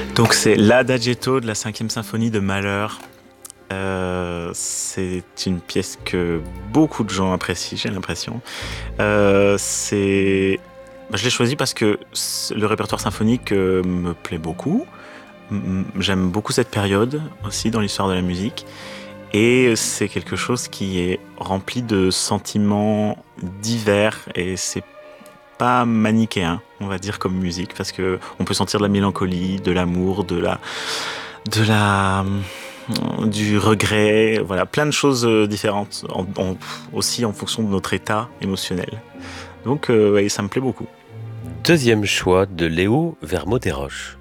Donc c'est l'Adagietto de la 5e symphonie de Mahler. C'est une pièce que beaucoup de gens apprécient, j'ai l'impression. Je l'ai choisi parce que le répertoire symphonique me plaît beaucoup. J'aime beaucoup cette période aussi dans l'histoire de la musique. Et c'est quelque chose qui est rempli de sentiments divers et c'est pas manichéen, on va dire, comme musique, parce que on peut sentir de la mélancolie, de l'amour, de la, du regret, voilà, plein de choses différentes, aussi en fonction de notre état émotionnel. Donc, ouais, ça me plaît beaucoup. Deuxième choix de Léo Vermont-Desroches.